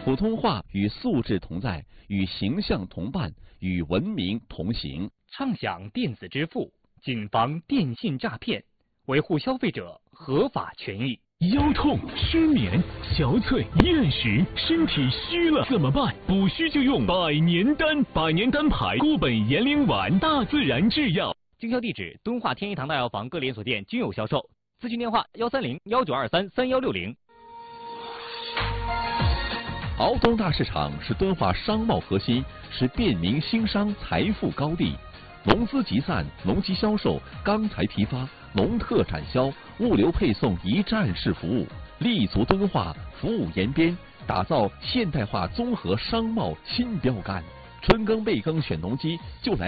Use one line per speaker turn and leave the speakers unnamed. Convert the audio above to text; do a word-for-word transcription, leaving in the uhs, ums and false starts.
普通话与素质同在，与形象同伴，与文明同行。
畅享电子支付，谨防电信诈骗，维护消费者合法权益。
腰痛、失眠、憔悴、厌食，身体虚了怎么办？补虚就用百年丹，百年丹牌固本延龄丸，大自然制药。
经销地址：敦化天一堂大药房各连锁店均有销售。咨询电话：幺三零幺九二三三幺六零。
敖东大市场是敦化商贸核心，是便民兴商财富高地。农资集散、农机销售、钢材批发、农特展销、物流配送一站式服务，立足敦化，服务延边，打造现代化综合商贸新标杆。春耕、备耕选农机，就来